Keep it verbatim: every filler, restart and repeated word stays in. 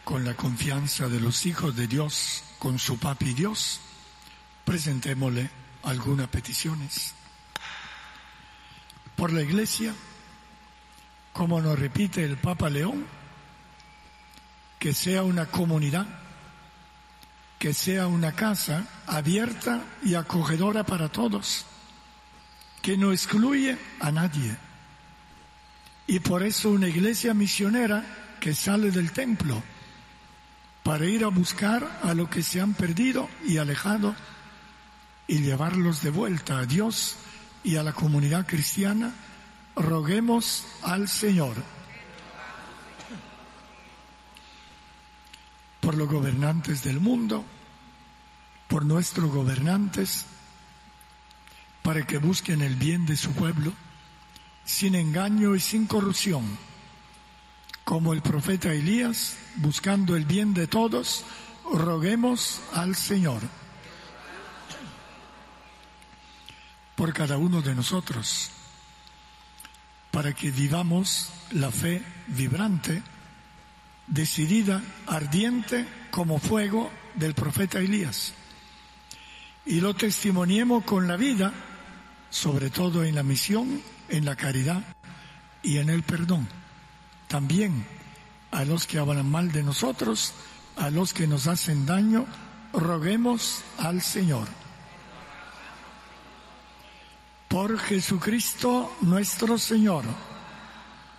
con la confianza de los hijos de Dios, con su Papi Dios, presentémosle algunas peticiones. Por la Iglesia, como nos repite el Papa León, que sea una comunidad, que sea una casa abierta y acogedora para todos, que no excluye a nadie. Y por eso una iglesia misionera que sale del templo para ir a buscar a los que se han perdido y alejado y llevarlos de vuelta a Dios y a la comunidad cristiana. Roguemos al Señor por los gobernantes del mundo, por nuestros gobernantes, para que busquen el bien de su pueblo, sin engaño y sin corrupción, como el profeta Elías, buscando el bien de todos. Roguemos al Señor por cada uno de nosotros, para que vivamos la fe vibrante, decidida, ardiente como fuego del profeta Elías, y lo testimoniemos con la vida, sobre todo en la misión, en la caridad y en el perdón. También a los que hablan mal de nosotros, a los que nos hacen daño, roguemos al Señor. Por Jesucristo nuestro Señor.